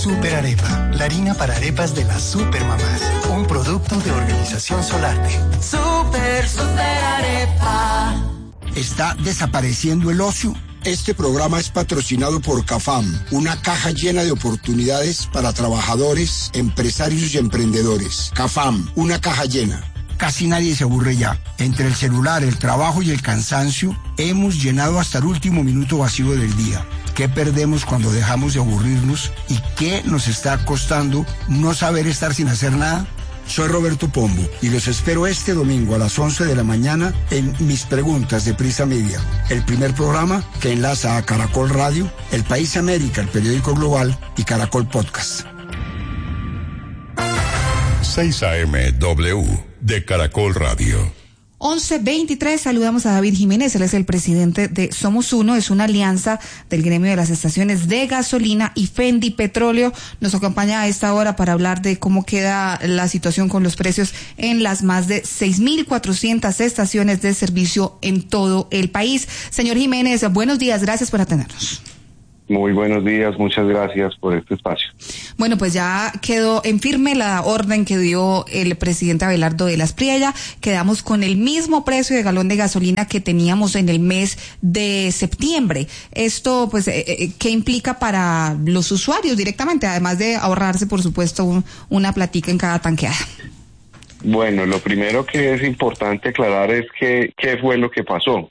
Super Arepa, la harina para arepas de las supermamás. Un producto de Organización Solarte. Super Arepa. ¿Está desapareciendo el ocio? Este programa es patrocinado por CAFAM, una caja llena de oportunidades para trabajadores, empresarios y emprendedores. CAFAM, una caja llena. Casi nadie se aburre ya. Entre el celular, el trabajo y el cansancio, hemos llenado hasta el último minuto vacío del día. ¿Qué perdemos cuando dejamos de aburrirnos? ¿Y qué nos está costando no saber estar sin hacer nada? Soy Roberto Pombo y los espero este domingo a las 11 de la mañana en Mis Preguntas de Prisa Media, el primer programa que enlaza a Caracol Radio, El País América, el periódico global y Caracol Podcast. 6 AM W de Caracol Radio. 11:23, saludamos a David Jiménez, él es el presidente de Somos Uno, es una alianza del gremio de las estaciones de gasolina y Fendi Petróleo. Nos acompaña a esta hora para hablar de cómo queda la situación con los precios en las más de 6.400 estaciones de servicio en todo el país. Señor Jiménez, buenos días, gracias por atendernos. Muy buenos días, muchas gracias por este espacio. Bueno, pues ya quedó en firme la orden que dio el presidente Abelardo de la Espriella. Quedamos con el mismo precio de galón de gasolina que teníamos en el mes de septiembre. Esto, pues, ¿qué implica para los usuarios directamente? Además de ahorrarse, por supuesto, una platica en cada tanqueada. Bueno, lo primero que es importante aclarar es qué fue lo que pasó.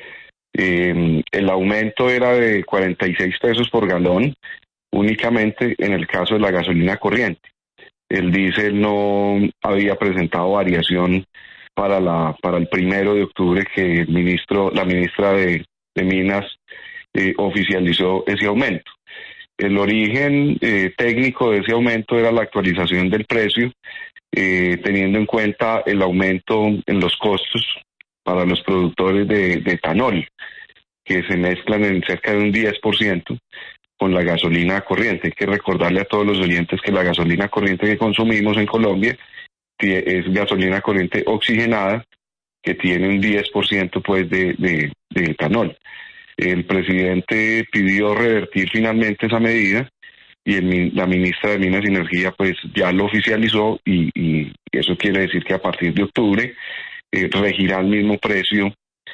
El aumento era de 46 pesos por galón, únicamente en el caso de la gasolina corriente. El diésel no había presentado variación para el 1 de octubre que la ministra de Minas oficializó ese aumento. El origen técnico de ese aumento era la actualización del precio, teniendo en cuenta el aumento en los costos para los productores de etanol, que se mezclan en cerca de un 10% con la gasolina corriente. Hay que recordarle a todos los oyentes que la gasolina corriente que consumimos en Colombia es gasolina corriente oxigenada, que tiene un 10% pues de etanol. El presidente pidió revertir finalmente esa medida y la ministra de Minas y Energía pues ya lo oficializó y eso quiere decir que a partir de octubre regirá el mismo precio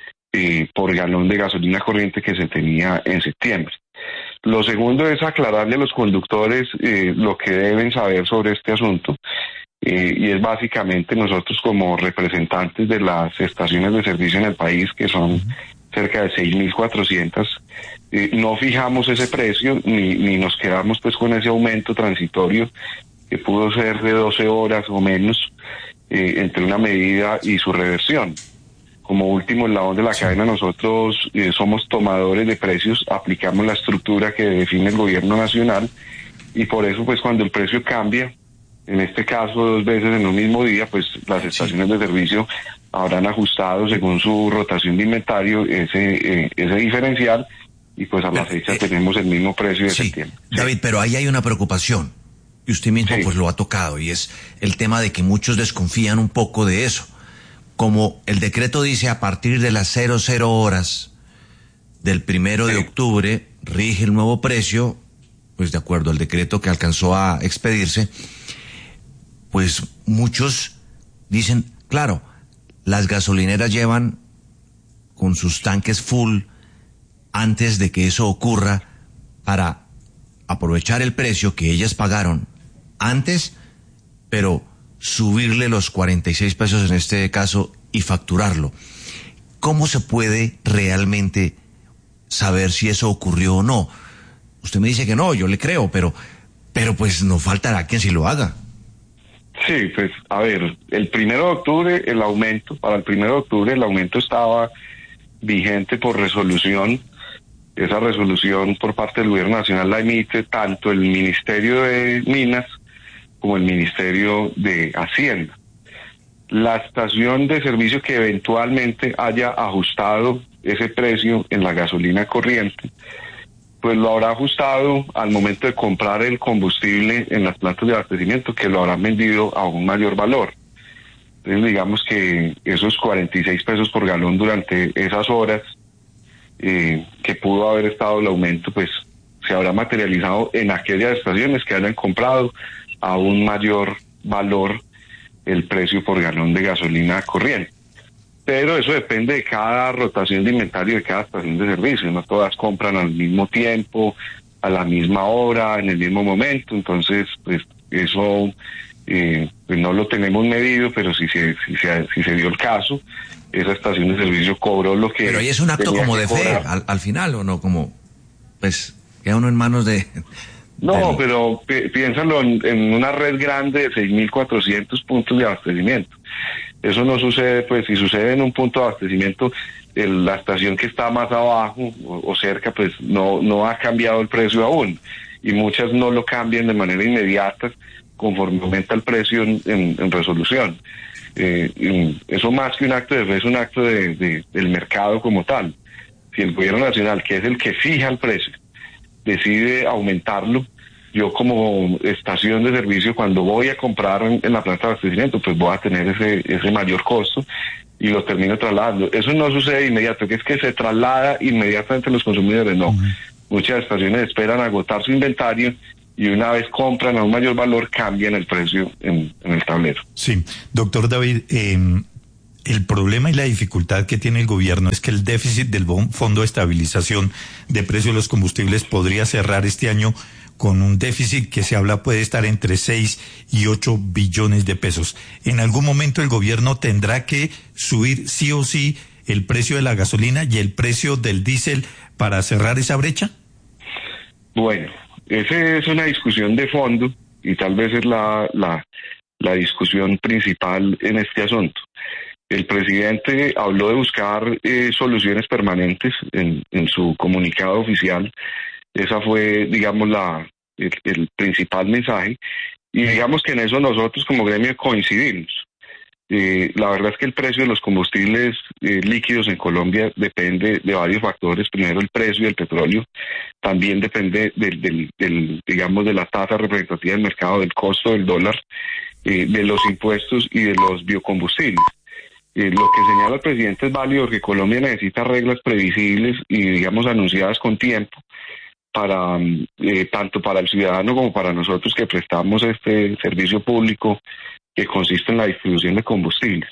por galón de gasolina corriente que se tenía en septiembre. Lo segundo es aclararle a los conductores lo que deben saber sobre este asunto, y es básicamente nosotros como representantes de las estaciones de servicio en el país, que son cerca de 6.400, no fijamos ese precio ni nos quedamos pues con ese aumento transitorio que pudo ser de 12 horas o menos entre una medida y su reversión. Como último eslabón de la cadena, nosotros somos tomadores de precios, aplicamos la estructura que define el gobierno nacional y por eso pues cuando el precio cambia, en este caso 2 veces en un mismo día, pues las estaciones de servicio habrán ajustado según su rotación de inventario ese diferencial y pues a la fecha tenemos el mismo precio de septiembre. David, pero ahí hay una preocupación y usted mismo pues lo ha tocado y es el tema de que muchos desconfían un poco de eso. Como el decreto dice, a partir de las 00 horas del 1 de octubre rige el nuevo precio, pues de acuerdo al decreto que alcanzó a expedirse, pues muchos dicen, claro, las gasolineras llevan con sus tanques full antes de que eso ocurra para aprovechar el precio que ellas pagaron antes, pero subirle los 46 pesos en este caso y facturarlo. ¿Cómo se puede realmente saber si eso ocurrió o no? Usted me dice que no, yo le creo, pero pues no faltará quien sí lo haga. Sí, pues a ver, el 1 de octubre para el 1 de octubre el aumento estaba vigente por resolución. Esa resolución por parte del gobierno nacional la emite tanto el Ministerio de Minas como el Ministerio de Hacienda. La estación de servicio que eventualmente haya ajustado ese precio en la gasolina corriente, pues lo habrá ajustado al momento de comprar el combustible en las plantas de abastecimiento, que lo habrán vendido a un mayor valor. Entonces digamos que esos 46 pesos por galón durante esas horas que pudo haber estado el aumento, pues se habrá materializado en aquellas estaciones que hayan comprado a un mayor valor el precio por galón de gasolina corriente. Pero eso depende de cada rotación de inventario de cada estación de servicio. No todas compran al mismo tiempo, a la misma hora, en el mismo momento. Entonces, pues eso pues no lo tenemos medido, pero si se dio el caso, esa estación de servicio cobró lo que... Pero ahí es un acto como de fe, al final, ¿o no? Como, pues, queda uno en manos de... No, pero piénsalo en una red grande de 6.400 puntos de abastecimiento. Eso no sucede, pues si sucede en un punto de abastecimiento, la estación que está más abajo o cerca, pues no ha cambiado el precio aún. Y muchas no lo cambian de manera inmediata conforme aumenta el precio en resolución. Eso más que un acto de fe es un acto del mercado como tal. Si el gobierno nacional, que es el que fija el precio, decide aumentarlo, yo como estación de servicio, cuando voy a comprar en la planta de abastecimiento, pues voy a tener ese mayor costo y lo termino trasladando. Eso no sucede de inmediato, que es que se traslada inmediatamente a los consumidores, no. Muchas estaciones esperan agotar su inventario y una vez compran a un mayor valor, cambian el precio en el tablero. Sí, doctor David, el problema y la dificultad que tiene el gobierno es que el déficit del Fondo de Estabilización de Precios de los Combustibles podría cerrar este año con un déficit que se habla puede estar entre 6 y 8 billones de pesos. ¿En algún momento el gobierno tendrá que subir sí o sí el precio de la gasolina y el precio del diésel para cerrar esa brecha? Bueno, esa es una discusión de fondo y tal vez es la discusión principal en este asunto. El presidente habló de buscar soluciones permanentes en su comunicado oficial. Esa fue, digamos, el principal mensaje. Y digamos que en eso nosotros como gremio coincidimos. La verdad es que el precio de los combustibles líquidos en Colombia depende de varios factores. Primero, el precio del petróleo. También depende digamos, de la tasa representativa del mercado, del costo del dólar, de los impuestos y de los biocombustibles. Lo que señala el presidente es válido porque Colombia necesita reglas previsibles y, digamos, anunciadas con tiempo para tanto para el ciudadano como para nosotros que prestamos este servicio público que consiste en la distribución de combustibles.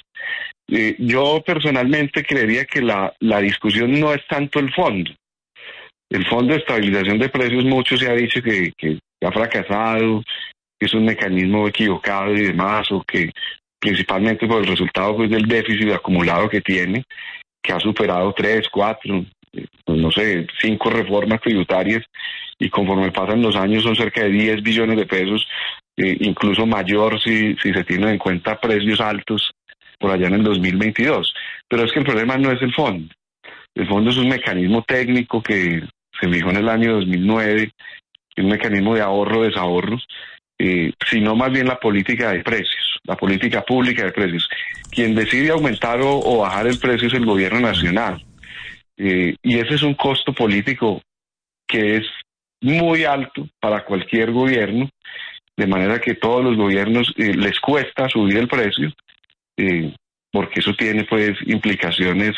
Yo personalmente creería que la discusión no es tanto el fondo. El Fondo de Estabilización de Precios, mucho se ha dicho que ha fracasado, que es un mecanismo equivocado y demás, o que principalmente por el resultado pues del déficit acumulado que tiene, que ha superado 3, 4, no sé, 5 reformas tributarias, y conforme pasan los años son cerca de 10 billones de pesos, incluso mayor si se tienen en cuenta precios altos por allá en el 2022. Pero es que el problema no es el fondo. El fondo es un mecanismo técnico que se fijó en el año 2009, un mecanismo de ahorro-desahorros, sino más bien la política de precios, la política pública de precios. Quien decide aumentar o bajar el precio es el gobierno nacional. Y ese es un costo político que es muy alto para cualquier gobierno, de manera que todos los gobiernos les cuesta subir el precio, porque eso tiene pues implicaciones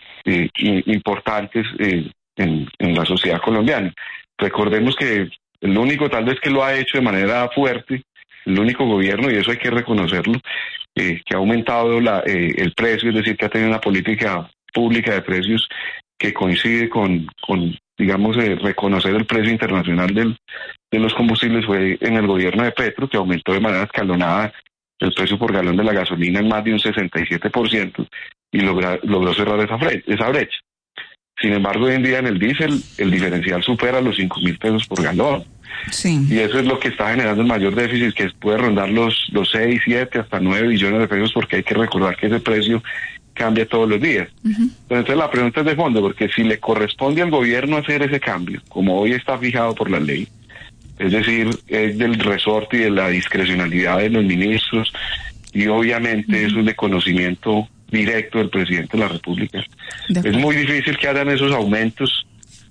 importantes en la sociedad colombiana. Recordemos que el único tal vez que lo ha hecho de manera fuerte, el único gobierno, y eso hay que reconocerlo, que ha aumentado el precio, es decir, que ha tenido una política pública de precios que coincide con digamos, reconocer el precio internacional de los combustibles, fue en el gobierno de Petro, que aumentó de manera escalonada el precio por galón de la gasolina en más de un 67% y logró cerrar esa brecha. Sin embargo, hoy en día en el diésel, el diferencial supera los 5.000 pesos por galón. Sí. Y eso es lo que está generando el mayor déficit, que puede rondar los 6, 7, hasta 9 billones de pesos, porque hay que recordar que ese precio cambia todos los días. Pero entonces la pregunta es de fondo, porque si le corresponde al gobierno hacer ese cambio, como hoy está fijado por la ley, es decir, es del resorte y de la discrecionalidad de los ministros, y obviamente eso es de conocimiento directo del presidente de la República. Es muy difícil que hagan esos aumentos,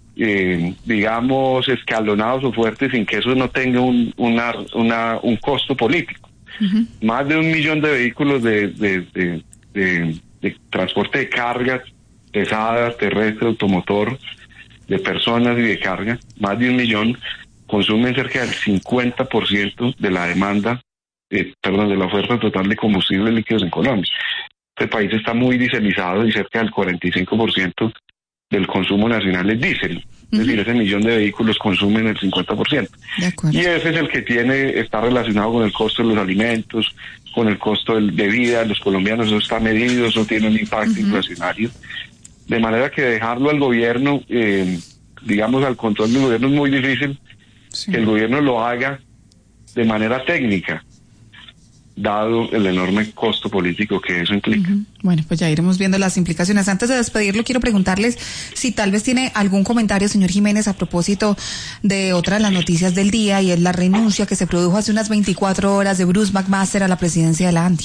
digamos, escalonados o fuertes, sin que eso no tenga un costo político. Más de 1 millón de vehículos de transporte de cargas pesadas, terrestre, automotor, de personas y de carga, más de 1 millón, consumen cerca del 50% de la demanda, de la oferta total de combustibles líquidos en Colombia. Este país está muy dieselizado y cerca del 45% del consumo nacional es diésel. Es decir, ese millón de vehículos consumen el 50%. Y ese es el que está relacionado con el costo de los alimentos, con el costo de vida de los colombianos. Eso está medido, eso tiene un impacto inflacionario. De manera que dejarlo al gobierno, digamos, al control del gobierno es muy difícil, que el gobierno lo haga de manera técnica, dado el enorme costo político que eso implica. Bueno, pues ya iremos viendo las implicaciones. Antes de despedirlo, quiero preguntarles si tal vez tiene algún comentario, señor Jiménez, a propósito de otra de las noticias del día, y es la renuncia que se produjo hace unas 24 horas de Bruce McMaster a la presidencia de la ANDI.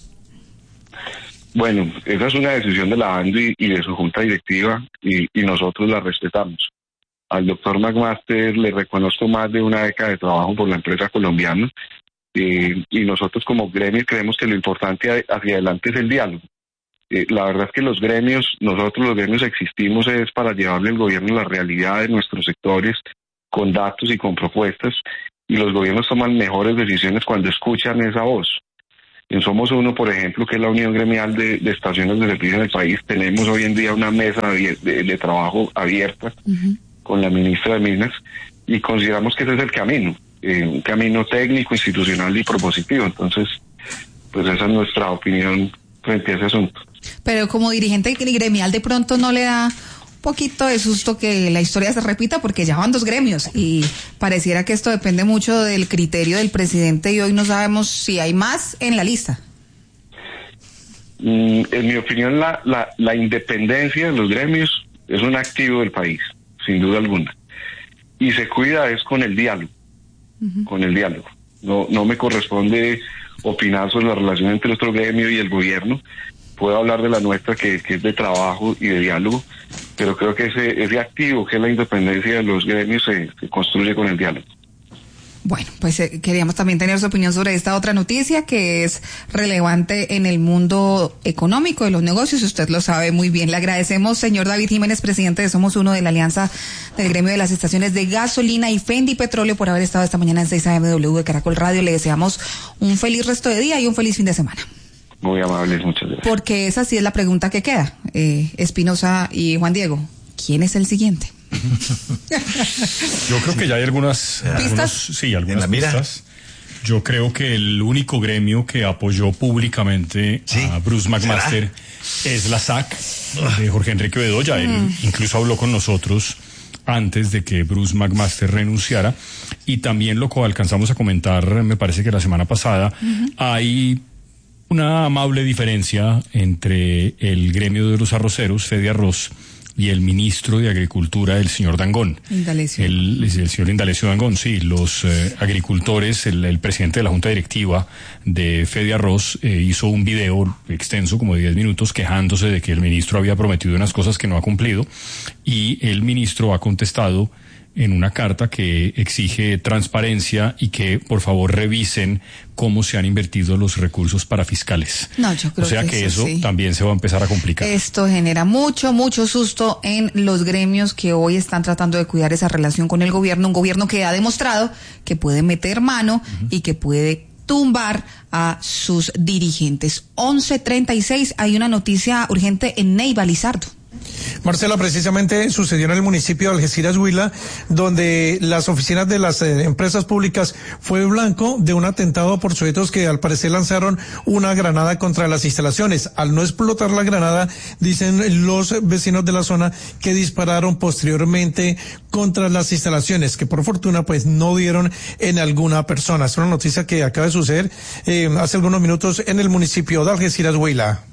Bueno, esa es una decisión de la ANDI y de su junta directiva, y nosotros la respetamos. Al doctor McMaster le reconozco más de una década de trabajo por la empresa colombiana, y nosotros como gremio creemos que lo importante hacia adelante es el diálogo. La verdad es que nosotros los gremios existimos es para llevarle al gobierno la realidad de nuestros sectores con datos y con propuestas, y los gobiernos toman mejores decisiones cuando escuchan esa voz. En Somos Uno, por ejemplo, que es la unión gremial de estaciones de servicio en el país, tenemos hoy en día una mesa de trabajo abierta con la ministra de Minas, y consideramos que ese es el camino. Un camino técnico, institucional y propositivo. Entonces, pues esa es nuestra opinión frente a ese asunto. Pero como dirigente gremial, de pronto no le da un poquito de susto que la historia se repita, porque ya van 2 gremios y pareciera que esto depende mucho del criterio del presidente, y hoy no sabemos si hay más en la lista. En mi opinión, la independencia de los gremios es un activo del país, sin duda alguna, y se cuida es con el diálogo. Con el diálogo. No me corresponde opinar sobre la relación entre nuestro gremio y el gobierno. Puedo hablar de la nuestra, que es de trabajo y de diálogo, pero creo que ese activo, que es la independencia de los gremios, se construye con el diálogo. Bueno, pues queríamos también tener su opinión sobre esta otra noticia que es relevante en el mundo económico de los negocios. Usted lo sabe muy bien. Le agradecemos, señor David Jiménez, presidente de Somos Uno, de la Alianza del Gremio de las Estaciones de Gasolina y Fendi Petróleo, por haber estado esta mañana en 6 AM de Caracol Radio. Le deseamos un feliz resto de día y un feliz fin de semana. Muy amables, muchas gracias. Porque esa sí es la pregunta que queda. Espinosa y Juan Diego, ¿quién es el siguiente? Yo creo que ya hay algunas pistas. Yo creo que el único gremio que apoyó públicamente a Bruce McMaster es la SAC de Jorge Enrique Bedoya. Él incluso habló con nosotros antes de que Bruce McMaster renunciara, y también lo alcanzamos a comentar, me parece que la semana pasada, hay una amable diferencia entre el gremio de los arroceros, Fediarroz, y el ministro de Agricultura, el señor Dangond. El señor Indalecio Dangond, sí. Los agricultores, el presidente de la Junta Directiva de Fediarroz hizo un video extenso, como de 10 minutos, quejándose de que el ministro había prometido unas cosas que no ha cumplido, y el ministro ha contestado en una carta que exige transparencia y que por favor revisen cómo se han invertido los recursos para fiscales. No, yo creo que eso también se va a empezar a complicar. Esto genera mucho susto en los gremios que hoy están tratando de cuidar esa relación con el gobierno, un gobierno que ha demostrado que puede meter mano y que puede tumbar a sus dirigentes. 11:36, hay una noticia urgente en Neiva, Lizardo. Marcela, precisamente sucedió en el municipio de Algeciras, Huila, donde las oficinas de las empresas públicas fue blanco de un atentado por sujetos que al parecer lanzaron una granada contra las instalaciones. Al no explotar la granada, dicen los vecinos de la zona que dispararon posteriormente contra las instalaciones, que por fortuna pues no dieron en alguna persona. Es una noticia que acaba de suceder hace algunos minutos en el municipio de Algeciras, Huila.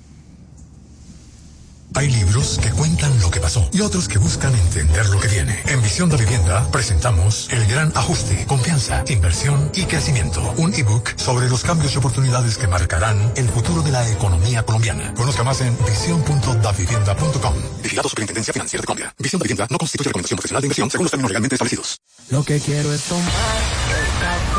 Hay libros que cuentan lo que pasó y otros que buscan entender lo que viene. En Visión de Vivienda presentamos El Gran Ajuste, Confianza, Inversión y Crecimiento. Un ebook sobre los cambios y oportunidades que marcarán el futuro de la economía colombiana. Conozca más en visión.davivienda.com. Vigilado Superintendencia Financiera de Colombia. Visión de Vivienda no constituye recomendación profesional de inversión según los términos legalmente establecidos. Lo que quiero es tomar